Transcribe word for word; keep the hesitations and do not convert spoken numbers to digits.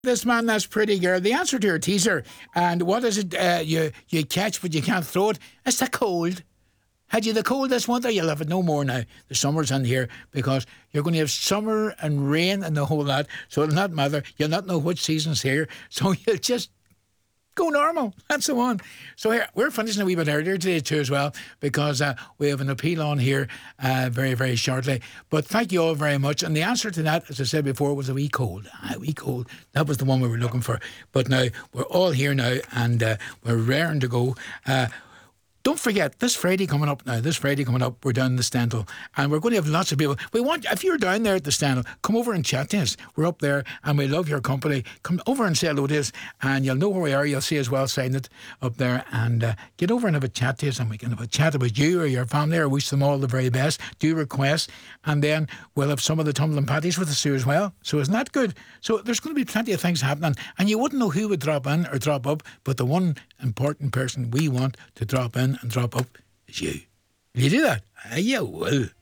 This man, that's pretty girl. The answer to your teaser. And what is it uh, you, you catch but you can't throw it? It's the cold. Had you the cold this winter, you'll have it no more now. The summer's in here because you're going to have summer and rain and the whole lot. So it'll not matter. You'll not know which season's here. So you'll just go normal. That's the one. So here, we're finishing a wee bit earlier today too as well because uh, we have an appeal on here uh, very, very shortly. But thank you all very much. And the answer to that, as I said before, was a wee cold. A wee cold. That was the one we were looking for. But now, we're all here now and uh, we're raring to go. Uh, Don't forget, this Friday coming up now, this Friday coming up, we're down in the Stendhal and we're going to have lots of people. We want, if you're down there at the Stendhal, come over and chat to us. We're up there and we love your company. Come over and say hello to us and you'll know where we are. You'll see us well signed it up there and uh, get over and have a chat to us and we can have a chat about you or your family or wish them all the very best. Do requests and then we'll have some of the tumbling patties with us too as well. So isn't that good? So there's going to be plenty of things happening and you wouldn't know who would drop in or drop up, but the one important person we want to drop in and drop up is you. Will you do that? Uh, you will.